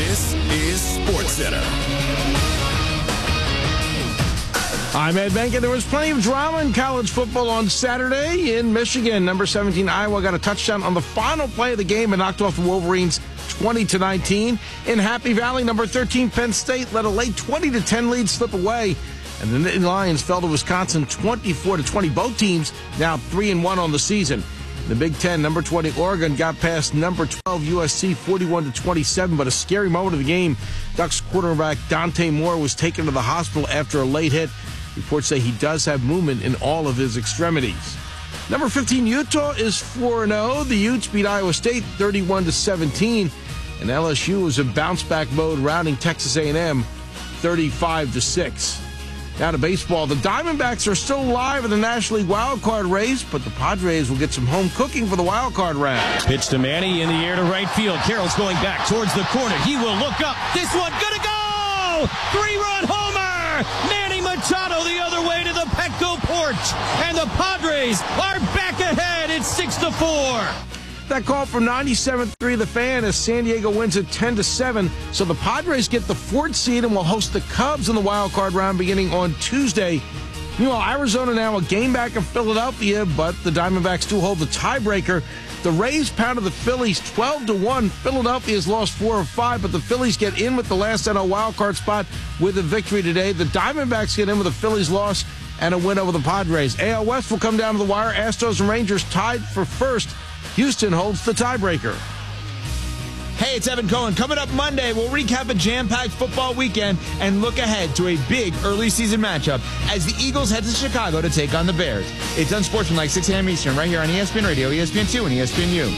This is SportsCenter. I'm Ed Benkin. There was plenty of drama in college football on Saturday in Michigan. Number 17, Iowa got a touchdown on the final play of the game and knocked off the Wolverines 20-19. In Happy Valley, number 13, Penn State let a late 20-10 lead slip away. And the Nittany Lions fell to Wisconsin 24-20. Both teams now 3-1 on the season. In the Big Ten, number 20, Oregon got past number 12, USC 41-27. But a scary moment of the game, Ducks quarterback Dante Moore was taken to the hospital after a late hit. Reports say he does have movement in all of his extremities. Number 15, Utah is 4-0. The Utes beat Iowa State 31-17. And LSU is in bounce-back mode, routing Texas A&M 35-6. Now to baseball. The Diamondbacks are still alive in the National League wildcard race, but the Padres will get some home cooking for the wildcard round. Pitch to Manny in the air to right field. Carroll's going back towards the corner. He will look up. This one gonna go! 3-run homer! Manny Machado the other way to the Petco porch. And the Padres are back ahead. It's 6-4. That call from 97.3 The Fan as San Diego wins it 10-7. So the Padres get the 4th seed and will host the Cubs in the wild card round beginning on Tuesday. Meanwhile, Arizona now a game back of Philadelphia, but the Diamondbacks do hold the tiebreaker. The Rays pounded the Phillies 12-1. Philadelphia has lost 4 of 5, but the Phillies get in with the last NL wild card spot with a victory today. The Diamondbacks get in with a Phillies loss and a win over the Padres. AL West will come down to the wire. Astros and Rangers tied for first. Houston holds the tiebreaker. Hey, it's Evan Cohen. Coming up Monday, we'll recap a jam-packed football weekend and look ahead to a big early season matchup as the Eagles head to Chicago to take on the Bears. It's Unsportsmanlike, 6 a.m. Eastern, right here on ESPN Radio, ESPN2, and ESPNU.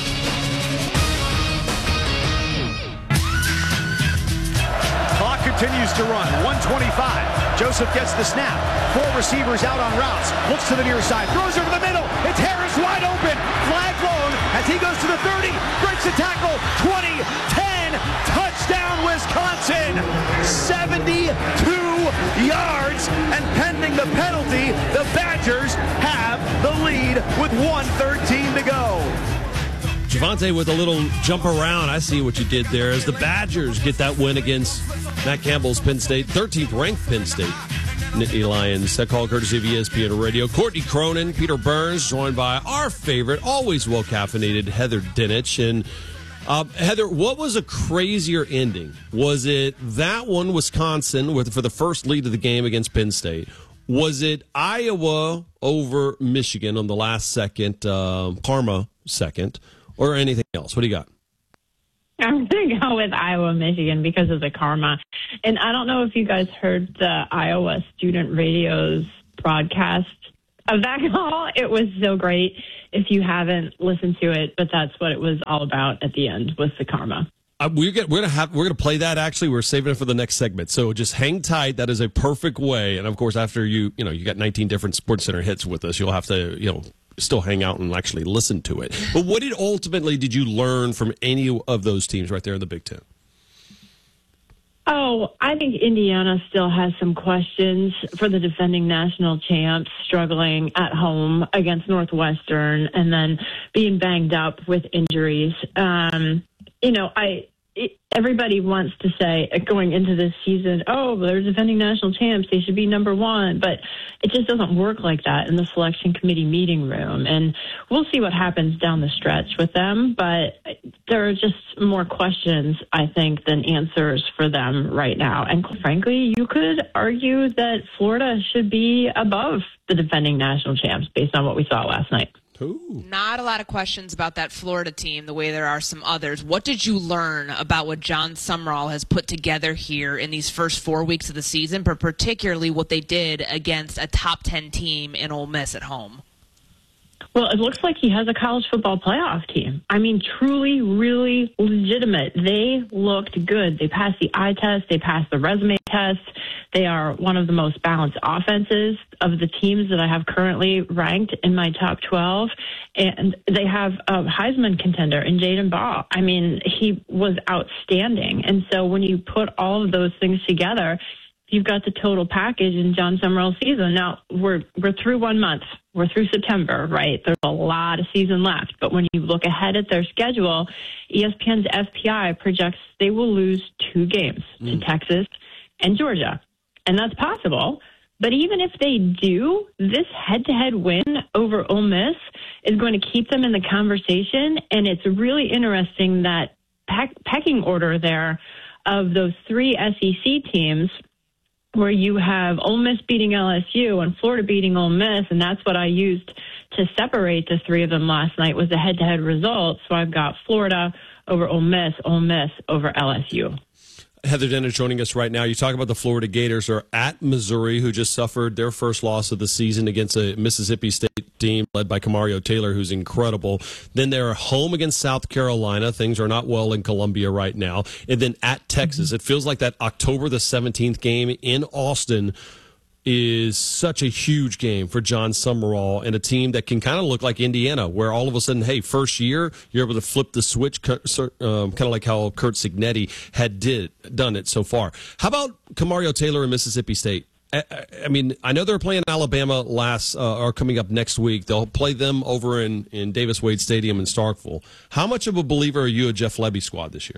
Clock continues to run. 1:25. Joseph gets the snap. 4 receivers out on routes. Looks to the near side. Throws over the middle. It's Harris wide open. Flag blown as he goes to the 30. Breaks the tackle. 20, 10. Touchdown, Wisconsin. 72 yards. And pending the penalty, the Badgers have the lead with 1:13 to go. Javonte with a little jump around. I see what you did there as the Badgers get that win against Matt Campbell's Penn State, 13th ranked Penn State Nittany Lions. That call courtesy of ESPN Radio. Courtney Cronin, Peter Burns, joined by our favorite, always well-caffeinated, Heather Dinich. And Heather, what was a crazier ending? Was it that one, Wisconsin, for the first lead of the game against Penn State? Was it Iowa over Michigan on the last second, Parma second? Or anything else? What do you got? I'm going to go with Iowa, Michigan because of the karma. And I don't know if you guys heard the Iowa Student Radio's broadcast of that call. It was so great if you haven't listened to it, but that's what it was all about at the end was the karma. We're gonna play that. Actually, we're saving it for the next segment. So just hang tight. That is a perfect way. And of course, after you got 19 different SportsCenter hits with us, you'll have to still hang out and actually listen to it. But what did you learn from any of those teams right there in the Big Ten? Oh, I think Indiana still has some questions for the defending national champs, struggling at home against Northwestern and then being banged up with injuries. Everybody wants to say going into this season, oh, they're defending national champs, they should be number one. But it just doesn't work like that in the selection committee meeting room. And we'll see what happens down the stretch with them. But there are just more questions, I think, than answers for them right now. And frankly, you could argue that Florida should be above the defending national champs based on what we saw last night. Ooh. Not a lot of questions about that Florida team the way there are some others. What did you learn about what John Sumrall has put together here in these first 4 weeks of the season, but particularly what they did against a top 10 team in Ole Miss at home? Well, it looks like he has a college football playoff team. I mean, truly, really legitimate. They looked good. They passed the eye test. They passed the resume test. They are one of the most balanced offenses of the teams that I have currently ranked in my top 12. And they have a Heisman contender in Jaden Ball. I mean, he was outstanding. And so when you put all of those things together, you've got the total package in John Summerall's season. Now, we're through 1 month. We're through September, right? There's a lot of season left. But when you look ahead at their schedule, ESPN's FPI projects they will lose 2 games to Texas and Georgia. And that's possible. But even if they do, this head-to-head win over Ole Miss is going to keep them in the conversation. And it's really interesting that pecking order there of those 3 SEC teams, where you have Ole Miss beating LSU and Florida beating Ole Miss, and that's what I used to separate the 3 of them last night was the head-to-head result. So I've got Florida over Ole Miss over LSU. Heather Dennis joining us right now. You talk about the Florida Gators are at Missouri, who just suffered their first loss of the season against a Mississippi State team led by Camario Taylor, who's incredible. Then they're home against South Carolina. Things are not well in Columbia right now. And then at Texas. It feels like that October the 17th game in Austin is such a huge game for John Summerall and a team that can kind of look like Indiana, where all of a sudden, hey, first year, you're able to flip the switch, kind of like how Curt Cignetti had done it so far. How about Camario Taylor and Mississippi State? I mean, I know they're playing Alabama or coming up next week. They'll play them over in Davis Wade Stadium in Starkville. How much of a believer are you of Jeff Lebby's squad this year?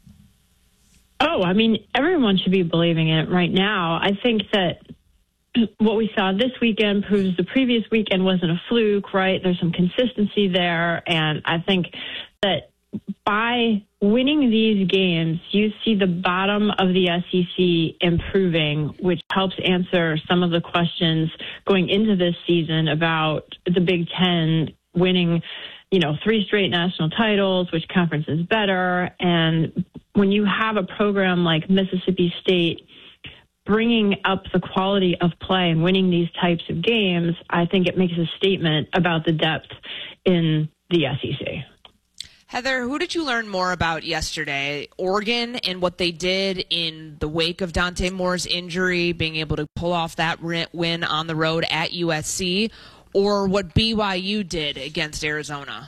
Oh, I mean, everyone should be believing in it right now. I think that what we saw this weekend proves the previous weekend wasn't a fluke, right? There's some consistency there. And I think that by winning these games, you see the bottom of the SEC improving, which helps answer some of the questions going into this season about the Big Ten winning, 3 straight national titles, which conference is better. And when you have a program like Mississippi State bringing up the quality of play and winning these types of games, I think it makes a statement about the depth in the SEC. Heather, who did you learn more about yesterday? Oregon and what they did in the wake of Dante Moore's injury, being able to pull off that win on the road at USC, or what BYU did against Arizona?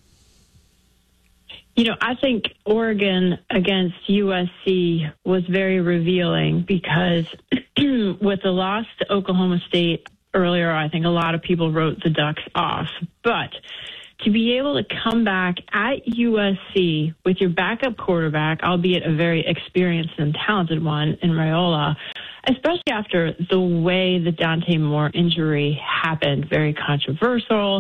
I think Oregon against USC was very revealing because with the loss to Oklahoma State earlier, I think a lot of people wrote the Ducks off. But to be able to come back at USC with your backup quarterback, albeit a very experienced and talented one in Raiola, especially after the way the Dante Moore injury happened, very controversial,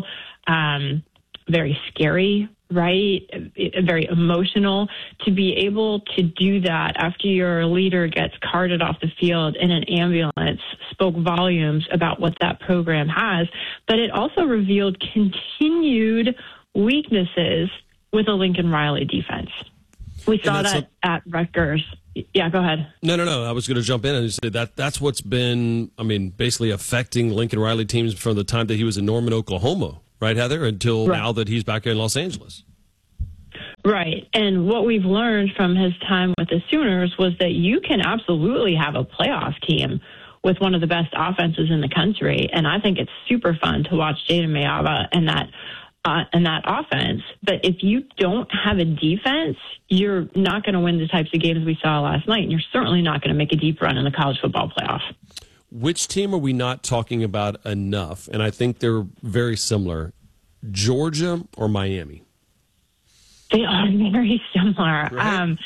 very scary, right? Very emotional. To be able to do that after your leader gets carted off the field in an ambulance spoke volumes about what that program has. But it also revealed continued weaknesses with the Lincoln Riley defense. We saw that at Rutgers. Yeah, go ahead. No. I was going to jump in and say that's what's been, basically affecting Lincoln Riley teams from the time that he was in Norman, Oklahoma. Right, Heather, until now that he's back here in Los Angeles. Right. And what we've learned from his time with the Sooners was that you can absolutely have a playoff team with one of the best offenses in the country. And I think it's super fun to watch Jayden Mayava and that offense. But if you don't have a defense, you're not going to win the types of games we saw last night. And you're certainly not going to make a deep run in the college football playoff. Which team are we not talking about enough? And I think they're very similar. Georgia or Miami? They are very similar. Right.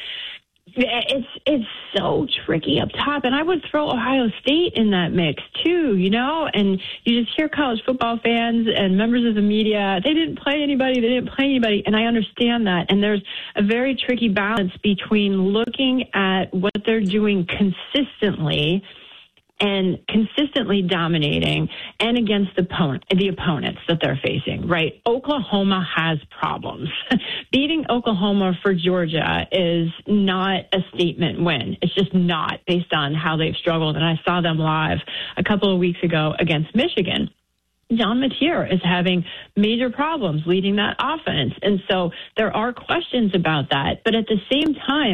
It's so tricky up top. And I would throw Ohio State in that mix too, and you just hear college football fans and members of the media, they didn't play anybody. And I understand that. And there's a very tricky balance between looking at what they're doing consistently and consistently dominating and against the opponents that they're facing, right? Oklahoma has problems. Beating Oklahoma for Georgia is not a statement win. It's just not, based on how they've struggled. And I saw them live a couple of weeks ago against Michigan. John Mateer is having major problems leading that offense. And so there are questions about that. But at the same time,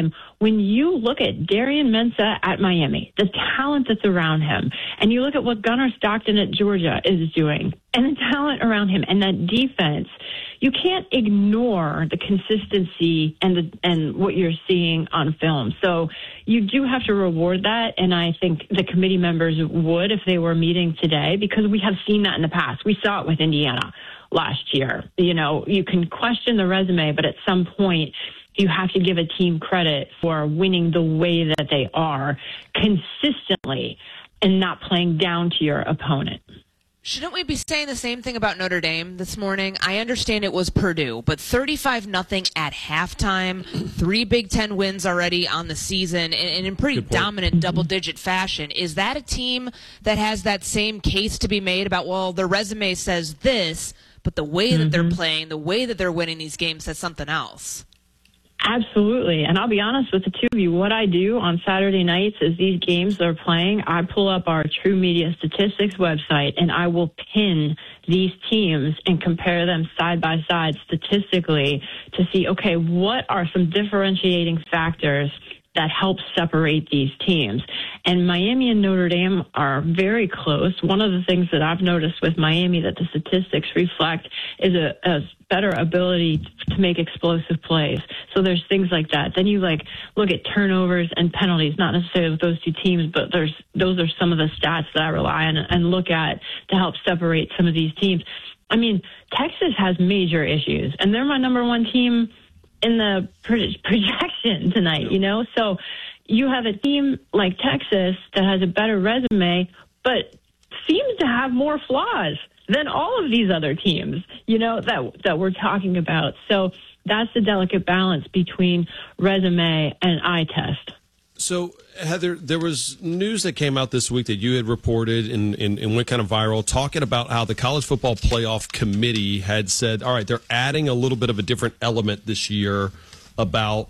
when you look at Darian Mensah at Miami, the talent that's around him, and you look at what Gunnar Stockton at Georgia is doing, and the talent around him, and that defense, you can't ignore the consistency and what you're seeing on film. So you do have to reward that, and I think the committee members would if they were meeting today, because we have seen that in the past. We saw it with Indiana last year. You know, you can question the resume, but at some point you have to give a team credit for winning the way that they are consistently and not playing down to your opponent. Shouldn't we be saying the same thing about Notre Dame this morning? I understand it was Purdue, but 35-0 at halftime, 3 Big Ten wins already on the season, and in pretty dominant double-digit fashion. Is that a team that has that same case to be made about, well, their resume says this, but the way that they're playing, the way that they're winning these games says something else? Absolutely. And I'll be honest with the two of you. What I do on Saturday nights is these games are playing, I pull up our True Media Statistics website and I will pin these teams and compare them side by side statistically to see, okay, what are some differentiating factors that help separate these teams. And Miami and Notre Dame are very close. One of the things that I've noticed with Miami that the statistics reflect is a better ability to make explosive plays. So there's things like that. Then you look at turnovers and penalties, not necessarily with those two teams, but those are some of the stats that I rely on and look at to help separate some of these teams. I mean, Texas has major issues, and they're my number one team in the projection tonight, you know? So you have a team like Texas that has a better resume, but seems to have more flaws than all of these other teams, you know, that we're talking about. So that's the delicate balance between resume and eye test. So, Heather, there was news that came out this week that you had reported and went kind of viral, talking about how the College Football Playoff Committee had said, all right, they're adding a little bit of a different element this year about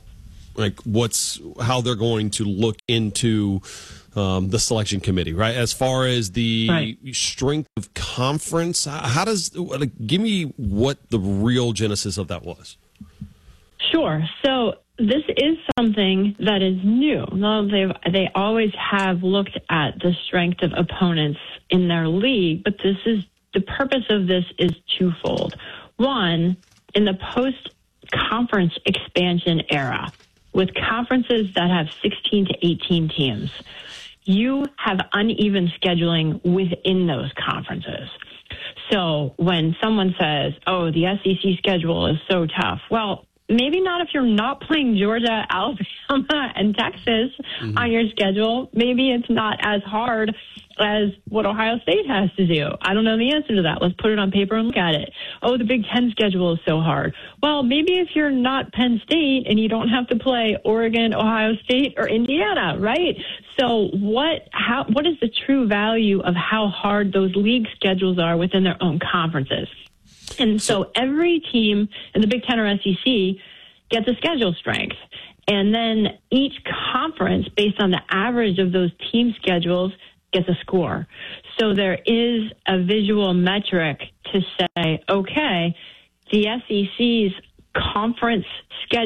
how they're going to look into the selection committee, right? As far as the strength of conference, give me what the real genesis of that was. Sure. So this is something that is new. They always have looked at the strength of opponents in their league, but the purpose of this is twofold. One, in the post-conference expansion era, with conferences that have 16 to 18 teams, you have uneven scheduling within those conferences. So when someone says, oh, the SEC schedule is so tough, well, maybe not if you're not playing Georgia, Alabama, and Texas on your schedule. Maybe it's not as hard as what Ohio State has to do. I don't know the answer to that. Let's put it on paper and look at it. Oh, the Big Ten schedule is so hard. Well, maybe if you're not Penn State and you don't have to play Oregon, Ohio State, or Indiana, right? So what is the true value of how hard those league schedules are within their own conferences? And so every team in the Big Ten or SEC gets a schedule strength. And then each conference, based on the average of those team schedules, gets a score. So there is a visual metric to say, okay, the SEC's conference schedule